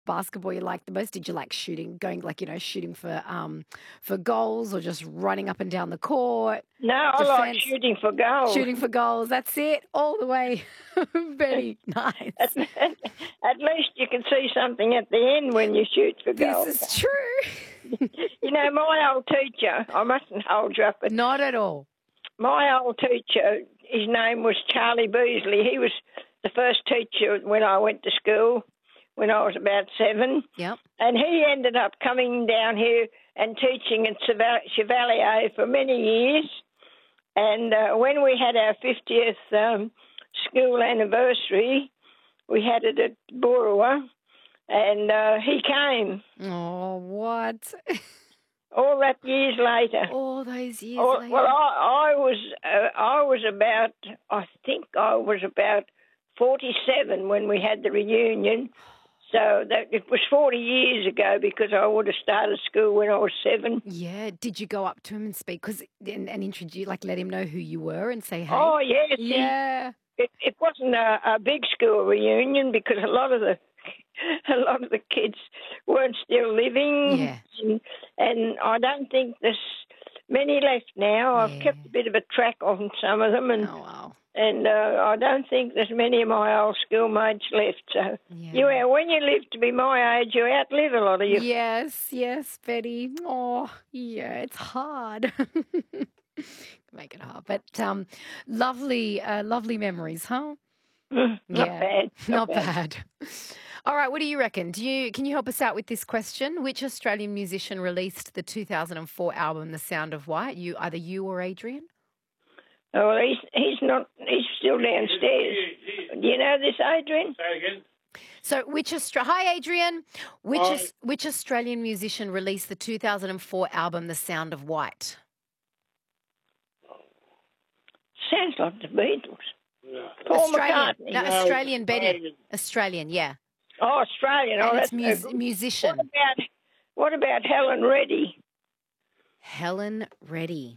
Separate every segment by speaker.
Speaker 1: basketball you liked the most? Did you like shooting, shooting for goals, or just running up and down the court?
Speaker 2: No, I like
Speaker 1: Defense?
Speaker 2: shooting for goals.
Speaker 1: Shooting for goals. That's it, all the way. Very nice.
Speaker 2: At least you can see something at the end when you shoot for goals.
Speaker 1: This is true.
Speaker 2: You know, my old teacher, I mustn't hold you up, but
Speaker 1: Not at all.
Speaker 2: my old teacher, his name was Charlie Beasley. He was the first teacher when I went to school when I was about 7.
Speaker 1: Yep.
Speaker 2: And he ended up coming down here and teaching at Chevalier for many years. And when we had our 50th school anniversary, we had it at Boorowa, and he came.
Speaker 1: Oh, what?
Speaker 2: All that years later.
Speaker 1: All those years later.
Speaker 2: Well, I was about, I think I was about 47 when we had the reunion. So it was 40 years ago because I would have started school when I was 7.
Speaker 1: Yeah. Did you go up to him and speak and introduce, like, let him know who you were and say hey?
Speaker 2: Oh, yes.
Speaker 1: Yeah.
Speaker 2: It wasn't a big school reunion because a lot of the kids weren't still living.
Speaker 1: Yeah.
Speaker 2: And I don't think there's many left now.
Speaker 1: Yeah.
Speaker 2: I've kept a bit of a track on some of them, and
Speaker 1: Oh, wow.
Speaker 2: and I don't think there's many of my old schoolmates left. So when you live to be my age, you outlive a lot of you.
Speaker 1: Yes, Betty. Oh, yeah, it's hard. Make it hard, but lovely memories, huh?
Speaker 2: Not bad.
Speaker 1: Not bad. All right, what do you reckon? Can you help us out with this question? Which Australian musician released the 2004 album The Sound of White? Either you or Adrian?
Speaker 2: Oh, well, he's not. He's still downstairs. Do you know this, Adrian?
Speaker 3: Say again.
Speaker 1: So, hi, Adrian. Which Australian musician released the 2004 album The Sound of White?
Speaker 2: Sounds like the Beatles.
Speaker 3: Yeah.
Speaker 2: Paul
Speaker 1: Australian.
Speaker 2: McCartney.
Speaker 1: No, Australian, Betty. Australian, yeah.
Speaker 2: Oh, Australian.
Speaker 1: And
Speaker 2: that's
Speaker 1: it's
Speaker 2: good.
Speaker 1: musician.
Speaker 2: What about Helen Reddy?
Speaker 1: Helen Reddy.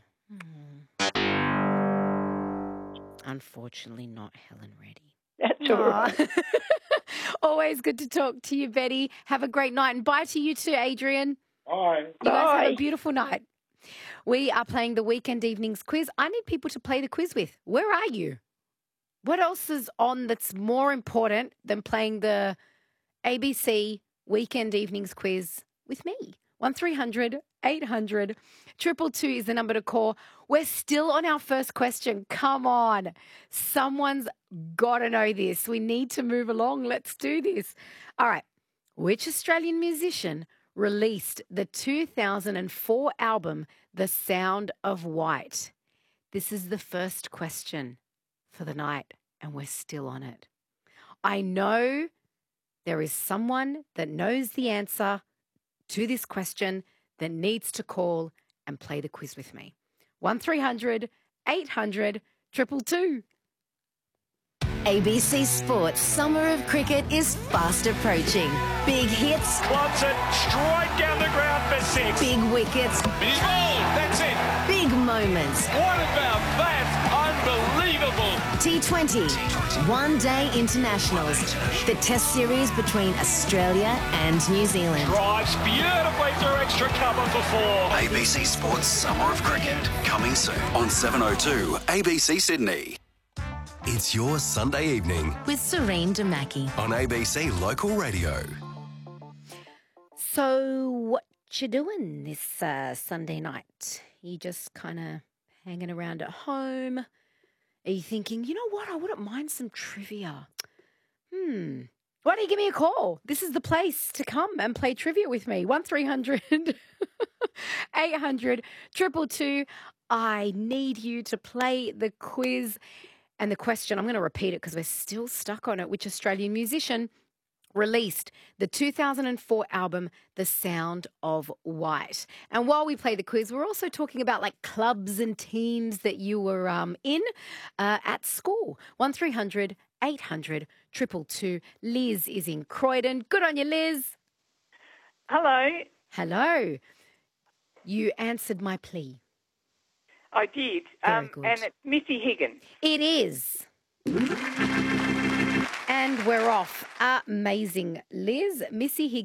Speaker 1: Unfortunately, not Helen Reddy.
Speaker 2: That's all right.
Speaker 1: Always good to talk to you, Betty. Have a great night. And bye to you too, Adrian.
Speaker 3: Bye.
Speaker 1: You guys have a beautiful night. We are playing the Weekend Evenings quiz. I need people to play the quiz with. Where are you? What else is on that's more important than playing the ABC Weekend Evenings quiz with me? 1300 800 222 is the number to call. We're still on our first question. Come on. Someone's got to know this. We need to move along. Let's do this. All right. Which Australian musician released the 2004 album The Sound of White? This is the first question for the night, and we're still on it. I know there is someone that knows the answer to this question that needs to call and play the quiz with me. 1300 800 222.
Speaker 4: ABC Sports Summer of Cricket is fast approaching. Big hits.
Speaker 5: Clubs it straight down the ground for 6.
Speaker 4: Big wickets.
Speaker 5: He's bowled. That's it.
Speaker 4: Big moments.
Speaker 5: What about that? Unbelievable.
Speaker 4: T20. One-day internationals. The test series between Australia and New Zealand.
Speaker 5: Drives beautifully through extra cover for 4.
Speaker 6: ABC Sports Summer of Cricket, coming soon on 7:02 ABC Sydney. It's your Sunday evening
Speaker 4: With Serene Damaki.
Speaker 6: on ABC Local Radio.
Speaker 1: So what you doing this Sunday night? You just kind of hanging around at home? Are you thinking, you know what, I wouldn't mind some trivia? Why don't you give me a call? This is the place to come and play trivia with me. 1300 800 222. I need you to play the quiz. And the question, I'm going to repeat it because we're still stuck on it. Which Australian musician released the 2004 album The Sound of White? And while we play the quiz, we're also talking about like clubs and teams that you were in at school. 1300 800 222. Liz is in Croydon. Good on you, Liz.
Speaker 7: Hello,
Speaker 1: Hello. You answered my plea.
Speaker 7: I did.
Speaker 1: Very good.
Speaker 7: And it's Missy Higgins.
Speaker 1: It is. And And we're off. Amazing. Liz, Missy Higgins.